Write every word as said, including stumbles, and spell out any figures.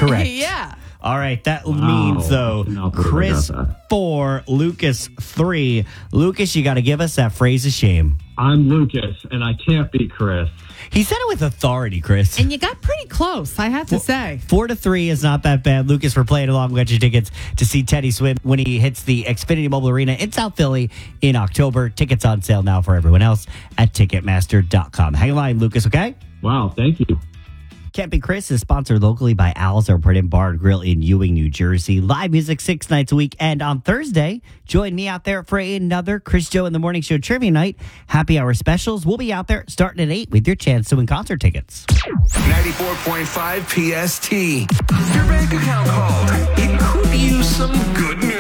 correct. Yeah. All right, that Wow. means, though, I cannot believe I Chris got that. four, Lucas three. Lucas, you got to give us that phrase of shame. I'm Lucas, and I can't be Chris. He said it with authority, Chris. And you got pretty close, I have to say. Four to three is not that bad. Lucas, we're playing along. We got your tickets to see Teddy swim when he hits the Xfinity Mobile Arena in South Philly in October. Tickets on sale now for everyone else at Ticketmaster dot com. Hang in line, Lucas, okay? Wow, thank you. Can't Be Chris is sponsored locally by Al's Airport and Bar and Grill in Ewing, New Jersey. Live music six nights a week. And on Thursday, join me out there for another Chris Joe in the Morning Show trivia night. Happy hour specials. We'll be out there starting at eight with your chance to win concert tickets. ninety-four point five P S T. Your bank account called. It could use some good news.